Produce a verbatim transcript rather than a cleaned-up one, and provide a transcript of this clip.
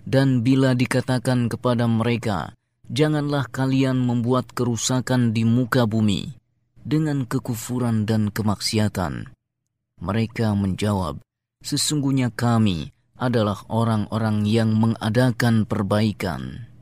Dan bila dikatakan kepada mereka, janganlah kalian membuat kerusakan di muka bumi dengan kekufuran dan kemaksiatan. Mereka menjawab, sesungguhnya kami adalah orang-orang yang mengadakan perbaikan.